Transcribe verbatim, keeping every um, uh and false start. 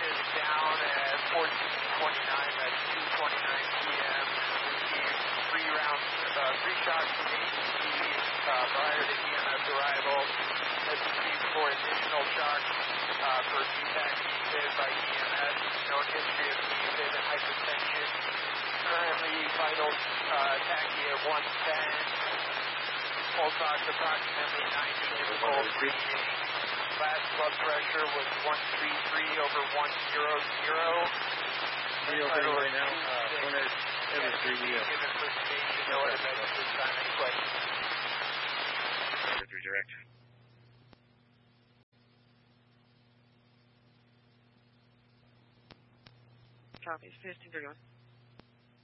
is down at fourteen twenty-nine, at two twenty-nine p m Received three rounds, uh, three shots from A T C uh, prior to E M S arrival. Has received four additional shocks uh, for D PAC defib by E M S. Known history of defib and hypertension. Currently vital uh, tachy at one ten. Pulse ox approximately ninety decibels reading. Last blood pressure was one thirty-three over one hundred. Real thing right now. Uh, one is every three years. Given presentation, no other message this time. Any questions? Redirect. Copy. fifteen thirty-one.